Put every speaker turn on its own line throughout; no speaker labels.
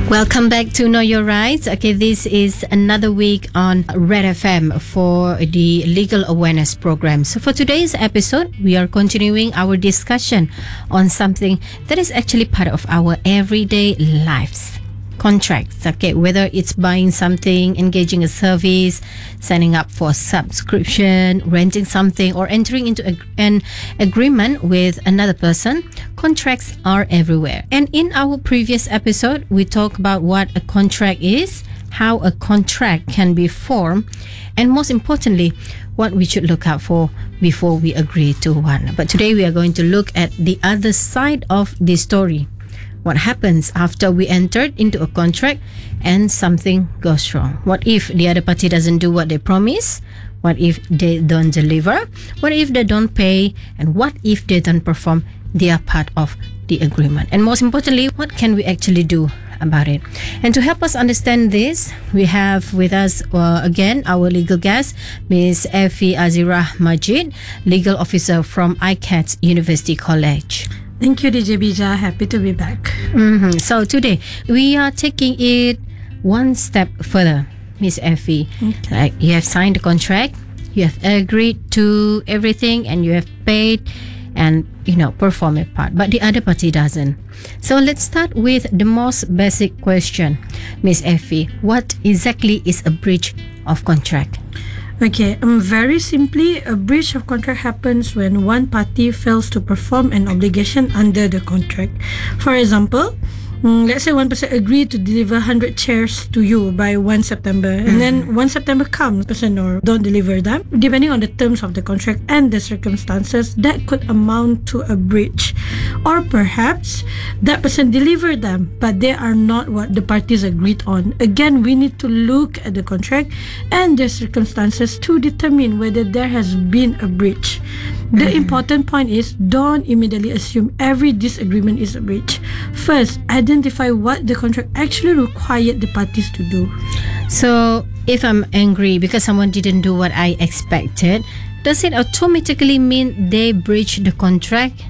Welcome back to Know Your Rights. Okay, this is another week on Red FM for the Legal Awareness Program. So for today's episode, we are continuing our discussion on something that is actually part of our everyday lives. Contracts, okay, whether it's buying something, engaging a service, signing up for a subscription, renting something, or entering into an agreement with another person, contracts are everywhere. And in our previous episode, we talked about what a contract is, how a contract can be formed, and most importantly, what we should look out for before we agree to one. But today we are going to look at the other side of the story. What happens after we entered into a contract and something goes wrong? What if the other party doesn't do what they promise? What if they don't deliver? What if they don't pay? And what if they don't perform their part of the agreement? And most importantly, what can we actually do about it? And to help us understand this, we have with us again our legal guest, Ms. Effie Azira Majid, legal officer from ICATS University College.
Thank you, DJ Bija. Happy to be back.
So today we are taking it one step further, Miss Effie.
Okay.
Like you have signed the contract, you have agreed to everything, and you have paid, and perform a part. But the other party doesn't. So let's start with the most basic question, Miss Effie. What exactly is a breach of contract?
Okay, very simply, a breach of contract happens when one party fails to perform an obligation under the contract. For example, let's say one person agreed to deliver 100 chairs to you by 1 September and then 1 September comes, person or don't deliver them. Depending on the terms of the contract and the circumstances, that could amount to a breach. Or perhaps that person delivered them, but they are not what the parties agreed on. Again, we need to look at the contract and the circumstances to determine whether there has been a breach. The important point is, don't immediately assume every disagreement is a breach. First, identify what the contract actually required the parties to do.
So, if I'm angry because someone didn't do what I expected, does it automatically mean they breached the contract?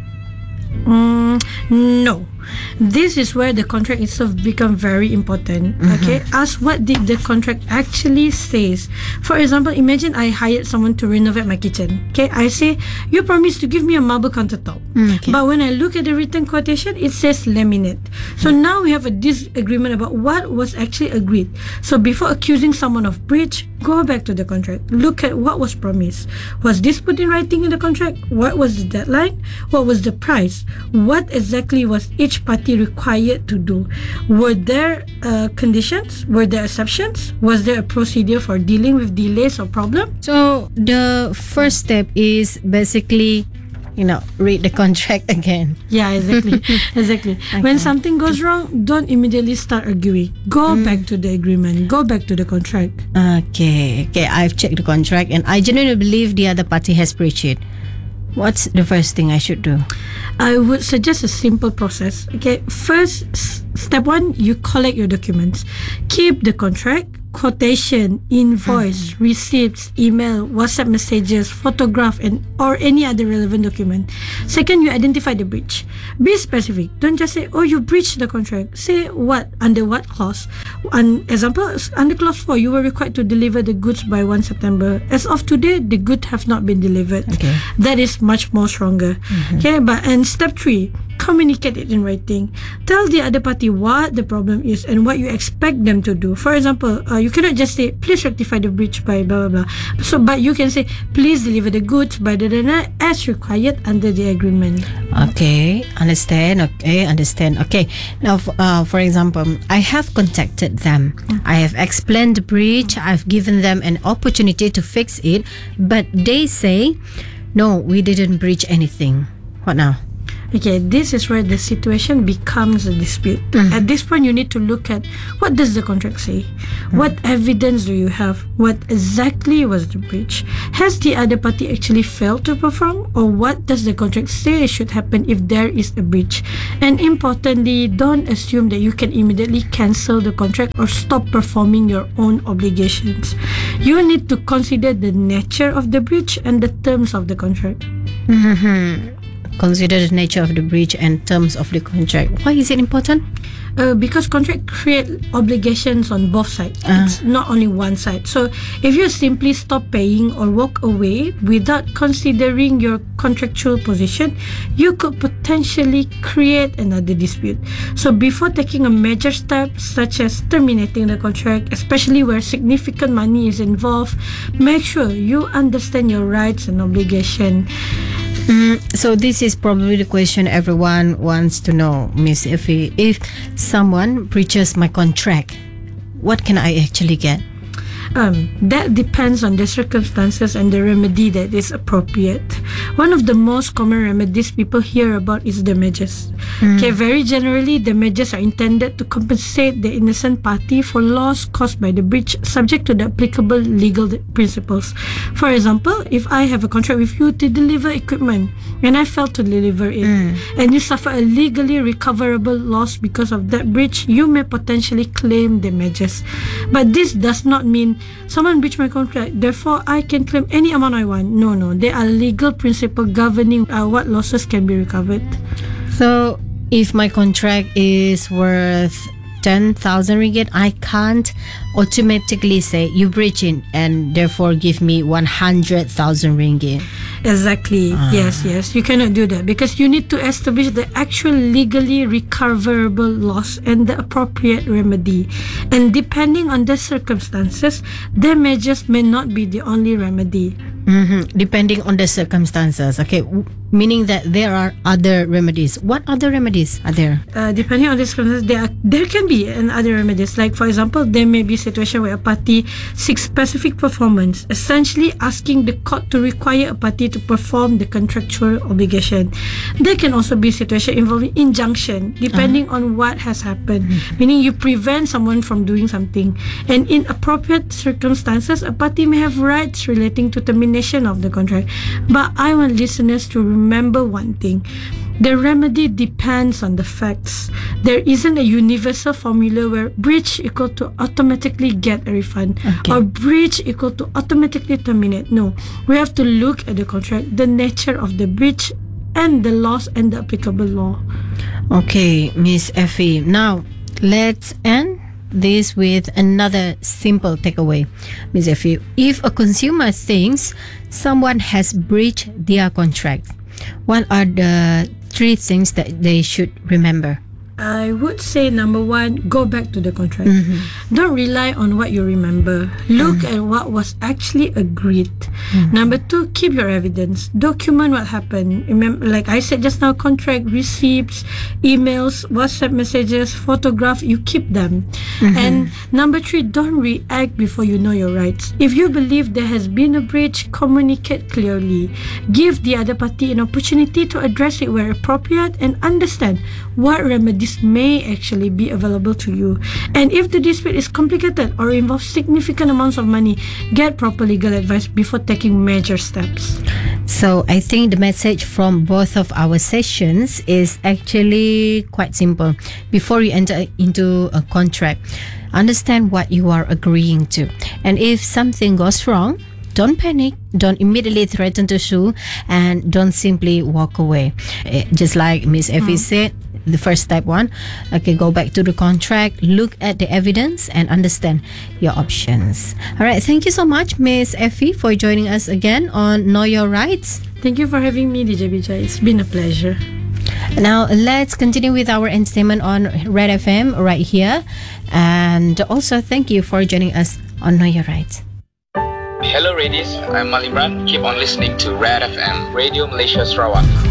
No. This is where the contract itself become very important. Okay, ask what did the contract actually says. For example, imagine I hired someone to renovate my kitchen. Okay, I say you promised to give me a marble countertop, but when I look at the written quotation, it says laminate. So now we have a disagreement about what was actually agreed. So before accusing someone of breach, go back to the contract. Look at what was promised. Was this put in writing in the contract? What was the deadline? What was the price? What exactly was each party required to do? Were there conditions? Were there exceptions? Was there a procedure for dealing with delays or problems?
So the first step is basically read the contract again.
Yeah, exactly. Exactly.
Okay.
When something goes wrong, don't immediately start arguing. Go back to the agreement. Go back to the contract.
Okay, I've checked the contract and I genuinely believe the other party has breached it. What's the first thing I should do?
I would suggest a simple process. Okay, first, step 1, you collect your documents. Keep the contract, quotation, invoice, receipts, email, WhatsApp messages, photograph, and or any other relevant document. Second, you identify the breach. Be specific. Don't just say, "Oh, you breached the contract." Say what, under what clause. Example, under clause 4, you were required to deliver the goods by 1 September. As of today, the goods have not been delivered.
Okay.
That is much more stronger. Okay, and step 3, communicate it in writing. Tell the other party what the problem is and what you expect them to do. For example, you cannot just say, please rectify the breach by blah blah blah. So, but you can say, please deliver the goods by as required under the agreement.
Okay, understand. Okay, now for example, I have contacted them. I have explained the breach. I've given them an opportunity to fix it, but they say, no, we didn't breach anything. What now?
Okay, this is where the situation becomes a dispute. At this point, you need to look at what does the contract say? What evidence do you have? What exactly was the breach? Has the other party actually failed to perform? Or what does the contract say should happen if there is a breach? And importantly, don't assume that you can immediately cancel the contract or stop performing your own obligations. You need to consider the nature of the breach and the terms of the contract.
consider the nature of the breach and terms of the contract. Why is it important?
Because contract create obligations on both sides. It's not only one side. So if you simply stop paying or walk away without considering your contractual position, you could potentially create another dispute. So before taking a major step such as terminating the contract, especially where significant money is involved, make sure you understand your rights and obligation.
So this is probably the question everyone wants to know, Miss Effie. If someone breaches my contract, what can I actually get?
That depends on the circumstances and the remedy that is appropriate. One of the most common remedies people hear about is damages. Okay, very generally, damages are intended to compensate the innocent party for loss caused by the breach, subject to the applicable legal principles. For example, if I have a contract with you to deliver equipment and I failed to deliver it, and you suffer a legally recoverable loss because of that breach, you may potentially claim damages. But this does not mean someone breached my contract, therefore I can claim any amount I want. No. There are legal principles governing what losses can be recovered.
So if my contract is worth 10,000 ringgit, I can't automatically say you breach it and therefore give me 100,000 ringgit.
Exactly. Yes. You cannot do that because you need to establish the actual legally recoverable loss and the appropriate remedy. And depending on the circumstances, damages may not be the only remedy.
Depending on the circumstances. Okay, meaning that there are other remedies. What other remedies are there?
Depending on the circumstances, there can be other remedies. Like, for example, there may be a situation where a party seeks specific performance, essentially asking the court to require a party to perform the contractual obligation. There can also be a situation involving injunction, depending on what has happened, meaning you prevent someone from doing something. And in appropriate circumstances, a party may have rights relating to termination of the contract. But I want listeners to remember one thing. The remedy depends on the facts. There isn't a universal formula where breach equal to automatically get a refund or breach equal to automatically terminate. No, we have to look at the contract, the nature of the breach, and the loss and the applicable law. Okay,
Miss Effie. Now, let's end this with another simple takeaway. Miss Effie, if a consumer thinks someone has breached their contract, what are the 3 things that they should remember?
I would say, number 1, go back to the contract. Don't rely on what you remember. Look at what was actually agreed. Number 2, keep your evidence. Document what happened. Remember, like I said just now, contract, receipts, emails, WhatsApp messages, photograph, you keep them. And number 3, don't react before you know your rights. If you believe there has been a breach, communicate clearly. Give the other party an opportunity to address it where appropriate and understand what remedies may actually be available to you. And if the dispute is complicated or involves significant amounts of money, get proper legal advice before taking major steps.
So I think the message from both of our sessions is actually quite simple. Before you enter into a contract, understand what you are agreeing to. And if something goes wrong, don't panic, don't immediately threaten to sue, and don't simply walk away. Just like Miss Effie said, the first step 1, go back to the contract, look at the evidence and understand your options. All right, thank you so much, Miss Effie, for joining us again on Know Your Rights.
Thank you for having me, DJ Bijay. It's been a pleasure.
Now let's continue with our entertainment on Red FM right here, and also thank you for joining us on Know Your Rights.
Hello, ladies. I'm Malimran. Keep on listening to Red FM, Radio Malaysia Sarawak.